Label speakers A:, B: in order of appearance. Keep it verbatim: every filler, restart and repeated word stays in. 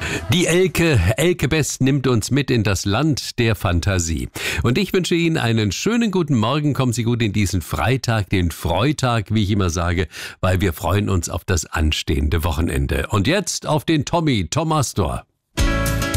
A: Die Elke, Elke Best nimmt uns mit in das Land der Fantasie. Und ich wünsche Ihnen einen schönen guten Morgen. Kommen Sie gut in diesen Freitag, den Freitag, wie ich immer sage, weil wir freuen uns auf das anstehende Wochenende. Und jetzt auf den Tommy, Tom Astor.